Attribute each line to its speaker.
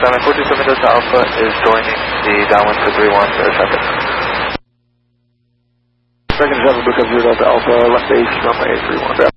Speaker 1: 427 Delta Alpha is joining the downwind for 3107.
Speaker 2: Second 7, Book up 0 Delta Alpha, left base, runway 31.